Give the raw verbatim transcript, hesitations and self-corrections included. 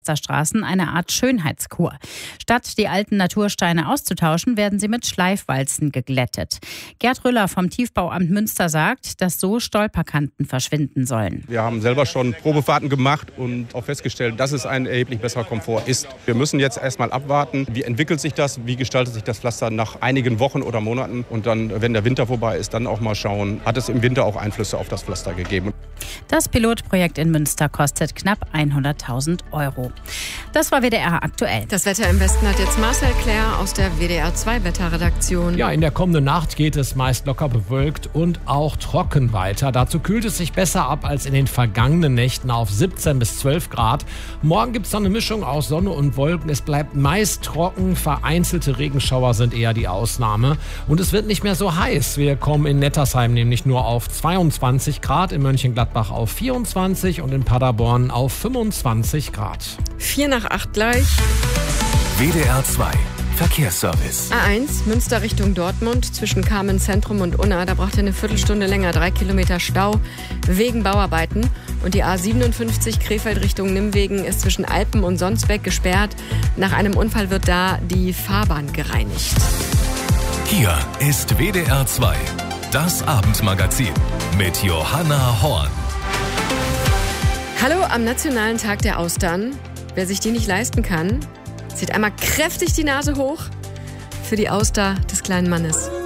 Straßen eine Art Schönheitskur. Statt die alten Natursteine auszutauschen, werden sie mit Schleifwalzen geglättet. Gerd Rüller vom Tiefbauamt Münster sagt, dass so Stolperkanten verschwinden sollen. Wir haben selber schon Probefahrten gemacht und auch festgestellt, dass es ein erheblich besserer Komfort ist. Wir müssen jetzt erstmal abwarten, wie entwickelt sich das, wie gestaltet sich das Pflaster nach einigen Wochen oder Monaten. Und dann, wenn der Winter vorbei ist, dann auch mal schauen, hat es im Winter auch Einflüsse auf das Pflaster gegeben. Das Pilotprojekt in Münster kostet knapp hunderttausend Euro. Das war W D R aktuell. Das Wetter im Westen hat jetzt Marcel Claire aus der W D R zwei Wetterredaktion. Ja, in der kommenden Nacht geht es meist locker bewölkt und auch trocken weiter. Dazu kühlt es sich besser ab als in den vergangenen Nächten auf siebzehn bis zwölf Grad. Morgen gibt es dann eine Mischung aus Sonne und Wolken. Es bleibt meist trocken. Vereinzelte Regenschauer sind eher die Ausnahme. Und es wird nicht mehr so heiß. Wir kommen in Nettersheim nämlich nur auf zweiundzwanzig Grad, in Mönchengladbach auf vierundzwanzig und in Paderborn auf fünfundzwanzig Grad. Vier nach acht gleich. W D R zwei Verkehrsservice. A eins, Münster Richtung Dortmund, zwischen Kamen Zentrum und Unna. Da braucht er eine Viertelstunde länger, drei Kilometer Stau wegen Bauarbeiten. Und die A siebenundfünfzig Krefeld Richtung Nimwegen ist zwischen Alpen und Sonsbeck gesperrt. Nach einem Unfall wird da die Fahrbahn gereinigt. Hier ist W D R zwei, das Abendmagazin mit Johanna Horn. Hallo am Nationalen Tag der Austern. Wer sich die nicht leisten kann, zieht einmal kräftig die Nase hoch für die Auster des kleinen Mannes.